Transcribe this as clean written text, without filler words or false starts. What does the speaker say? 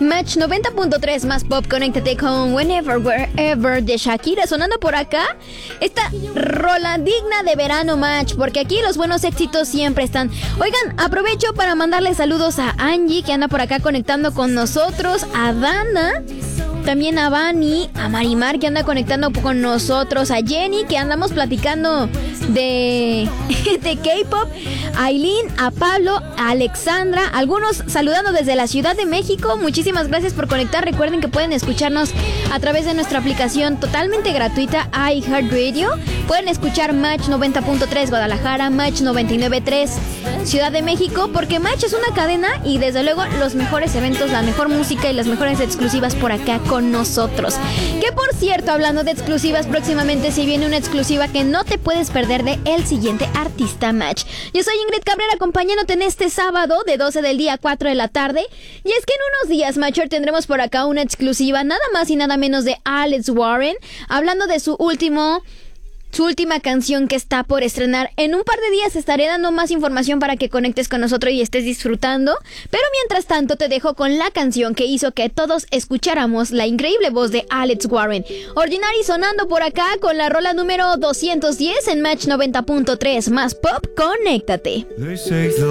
Match 90.3 más pop, conéctate con Whenever, Wherever de Shakira sonando por acá. Esta rola digna de verano, Match, porque aquí los buenos éxitos siempre están. Oigan, aprovecho para mandarle saludos a Angie, que anda por acá conectando con nosotros, a Dana, también a Vani, a Marimar, que anda conectando con nosotros, a Jenny, que andamos platicando de K-pop, a Aileen, a Pablo, a Alexandra, algunos saludando desde la Ciudad de México. Muchísimas gracias por conectar. Recuerden que pueden escucharnos a través de nuestra aplicación totalmente gratuita iHeartRadio. Pueden escuchar Match 90.3 Guadalajara, Match 99.3 Ciudad de México, porque Match es una cadena y desde luego los mejores eventos, la mejor música y las mejores exclusivas por acá con nosotros. Que por cierto, hablando de exclusivas, próximamente se viene una exclusiva que no te puedes perder de el siguiente artista, Match. Yo soy Ingrid Cabrera, acompañándote en este sábado de 12 del día a 4 de la tarde. Y es que en unos días, Matcher, tendremos por acá una exclusiva nada más y nada menos de Alex Warren, hablando de su última canción que está por estrenar. En un par de días estaré dando más información para que conectes con nosotros y estés disfrutando. Pero mientras tanto te dejo con la canción que hizo que todos escucháramos la increíble voz de Alex Warren. Ordinary sonando por acá con la rola número 210 en Match 90.3 más pop, conéctate.